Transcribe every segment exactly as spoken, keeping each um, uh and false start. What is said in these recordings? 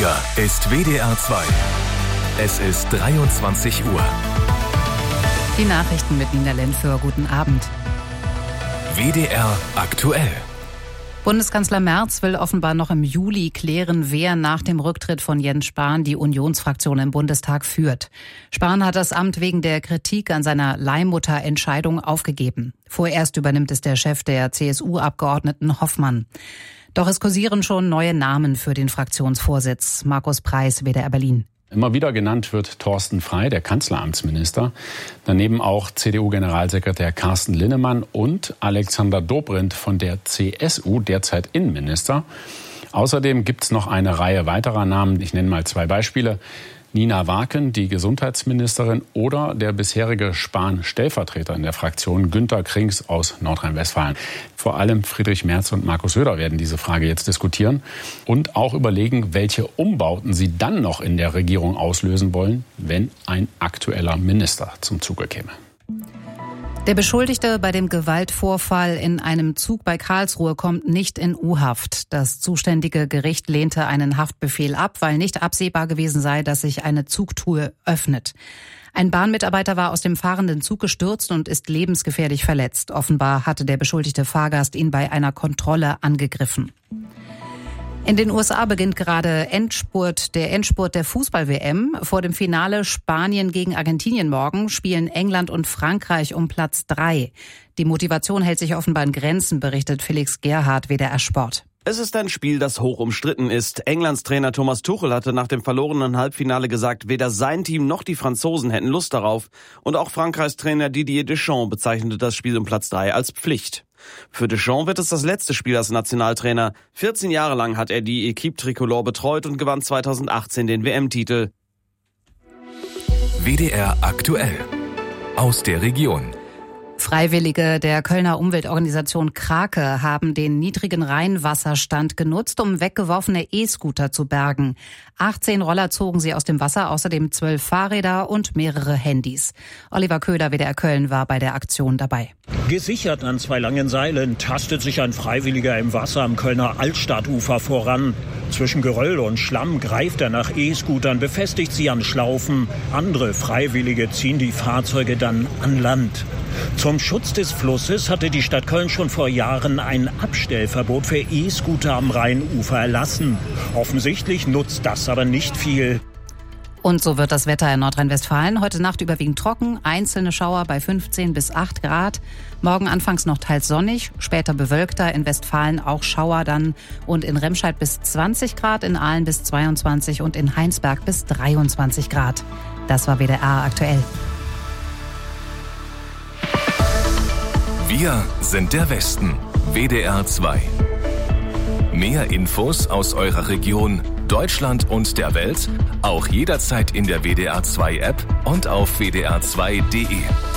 Hier ist W D R zwei. Es ist dreiundzwanzig Uhr. Die Nachrichten mit Nina Lenföhr. Guten Abend. W D R aktuell. Bundeskanzler Merz will offenbar noch im Juli klären, wer nach dem Rücktritt von Jens Spahn die Unionsfraktion im Bundestag führt. Spahn hat das Amt wegen der Kritik an seiner Leihmutterentscheidung aufgegeben. Vorerst übernimmt es der Chef der C S U-Abgeordneten Hoffmann. Doch es kursieren schon neue Namen für den Fraktionsvorsitz. Markus Preis, W D R Berlin. Immer wieder genannt wird Thorsten Frey, der Kanzleramtsminister. Daneben auch C D U-Generalsekretär Carsten Linnemann und Alexander Dobrindt von der C S U, derzeit Innenminister. Außerdem gibt es noch eine Reihe weiterer Namen. Ich nenne mal zwei Beispiele. Nina Waken, die Gesundheitsministerin, oder der bisherige Spahn-Stellvertreter in der Fraktion, Günter Krings aus Nordrhein-Westfalen. Vor allem Friedrich Merz und Markus Söder werden diese Frage jetzt diskutieren und auch überlegen, welche Umbauten sie dann noch in der Regierung auslösen wollen, wenn ein aktueller Minister zum Zuge käme. Der Beschuldigte bei dem Gewaltvorfall in einem Zug bei Karlsruhe kommt nicht in U-Haft. Das zuständige Gericht lehnte einen Haftbefehl ab, weil nicht absehbar gewesen sei, dass sich eine Zugtür öffnet. Ein Bahnmitarbeiter war aus dem fahrenden Zug gestürzt und ist lebensgefährlich verletzt. Offenbar hatte der beschuldigte Fahrgast ihn bei einer Kontrolle angegriffen. In den U S A beginnt gerade Endspurt, der Endspurt der Fußball-W M. Vor dem Finale Spanien gegen Argentinien morgen spielen England und Frankreich um Platz drei. Die Motivation hält sich offenbar in Grenzen, berichtet Felix Gerhardt, W D R Sport. Es ist ein Spiel, das hoch umstritten ist. Englands Trainer Thomas Tuchel hatte nach dem verlorenen Halbfinale gesagt, weder sein Team noch die Franzosen hätten Lust darauf. Und auch Frankreichs Trainer Didier Deschamps bezeichnete das Spiel um Platz drei als Pflicht. Für Deschamps wird es das letzte Spiel als Nationaltrainer. vierzehn Jahre lang hat er die Equipe Tricolore betreut und gewann zweitausendachtzehn den W M-Titel. W D R aktuell. Aus der Region. Freiwillige der Kölner Umweltorganisation Krake haben den niedrigen Rheinwasserstand genutzt, um weggeworfene E-Scooter zu bergen. achtzehn Roller zogen sie aus dem Wasser, außerdem zwölf Fahrräder und mehrere Handys. Oliver Köhler, W D R Köln, war bei der Aktion dabei. Gesichert an zwei langen Seilen tastet sich ein Freiwilliger im Wasser am Kölner Altstadtufer voran. Zwischen Geröll und Schlamm greift er nach E-Scootern, befestigt sie an Schlaufen. Andere Freiwillige ziehen die Fahrzeuge dann an Land. Zum Schutz des Flusses hatte die Stadt Köln schon vor Jahren ein Abstellverbot für E-Scooter am Rheinufer erlassen. Offensichtlich nutzt das aber nicht viel. Und so wird das Wetter in Nordrhein-Westfalen. Heute Nacht überwiegend trocken, einzelne Schauer bei fünfzehn bis acht Grad. Morgen anfangs noch teils sonnig, später bewölkter, in Westfalen auch Schauer dann. Und in Remscheid bis zwanzig Grad, in Aalen bis zweiundzwanzig und in Heinsberg bis dreiundzwanzig Grad. Das war W D R aktuell. Wir sind der Westen. W D R zwei. Mehr Infos aus eurer Region, Deutschland und der Welt, auch jederzeit in der W D R zwei App und auf w d r zwei punkt d e.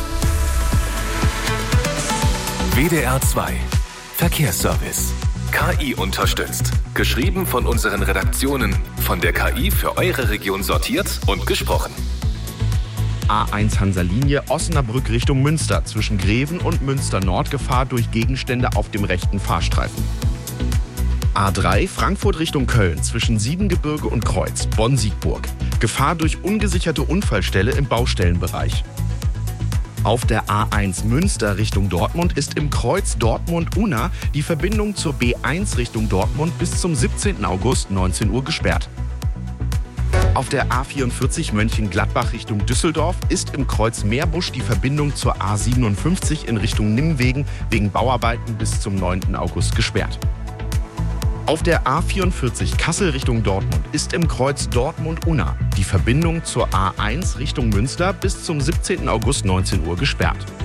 W D R zwei. Verkehrsservice. K I unterstützt. Geschrieben von unseren Redaktionen. Von der K I für eure Region sortiert und gesprochen. A eins Hansa-Linie Osnabrück Richtung Münster. Zwischen Greven und Münster Nord Gefahr durch Gegenstände auf dem rechten Fahrstreifen. A drei Frankfurt Richtung Köln. Zwischen Siebengebirge und Kreuz. Bonn-Siegburg. Gefahr durch ungesicherte Unfallstelle im Baustellenbereich. Auf der A eins Münster Richtung Dortmund ist im Kreuz Dortmund-Unna die Verbindung zur B eins Richtung Dortmund bis zum siebzehnten August neunzehn Uhr gesperrt. Auf der A vierundvierzig Mönchengladbach Richtung Düsseldorf ist im Kreuz Meerbusch die Verbindung zur A siebenundfünfzig in Richtung Nimwegen wegen Bauarbeiten bis zum neunten August gesperrt. Auf der A vierundvierzig Kassel Richtung Dortmund ist im Kreuz Dortmund-Unna die Verbindung zur A eins Richtung Münster bis zum siebzehnten August neunzehn Uhr gesperrt.